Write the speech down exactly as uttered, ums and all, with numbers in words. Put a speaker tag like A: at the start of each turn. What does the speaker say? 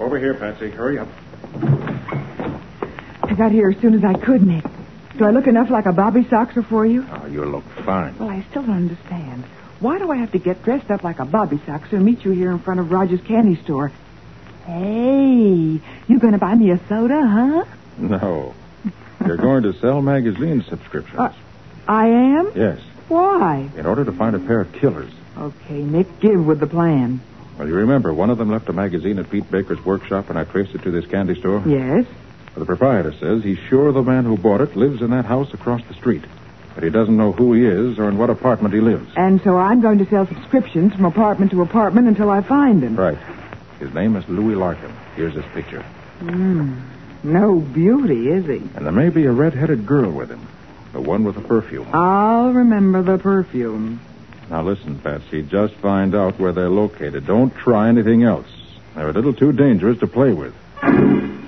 A: Over here, Patsy. Hurry up.
B: I got here as soon as I could, Nick. Do I look enough like a Bobby Soxer for you?
A: Oh, you look fine.
B: Well, I still don't understand. Why do I have to get dressed up like a Bobby Soxer and meet you here in front of Roger's candy store? Hey, you going to buy me a soda, huh?
A: No. You're going to sell magazine subscriptions.
B: Uh, I am?
A: Yes.
B: Why?
A: In order to find a pair of killers.
B: Okay, Nick, give with the plan.
A: Well, you remember, one of them left a magazine at Pete Baker's workshop, and I traced it to this candy store?
B: Yes.
A: Well, the proprietor says he's sure the man who bought it lives in that house across the street. But he doesn't know who he is or in what apartment he lives.
B: And so I'm going to sell subscriptions from apartment to apartment until I find him.
A: Right. His name is Louis Larkin. Here's his picture.
B: Hmm. No beauty, is he?
A: And there may be a red-headed girl with him. The one with the perfume.
B: I'll remember the perfume.
A: Now listen, Patsy, just find out where they're located. Don't try anything else. They're a little too dangerous to play with.